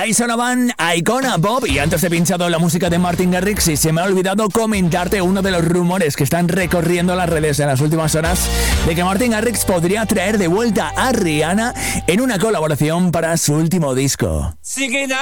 Ahí sonaban Icona Pop y antes he pinchado la música de Martin Garrix y se me ha olvidado comentarte uno de los rumores que están recorriendo las redes en las últimas horas de que Martin Garrix podría traer de vuelta a Rihanna en una colaboración para su último disco.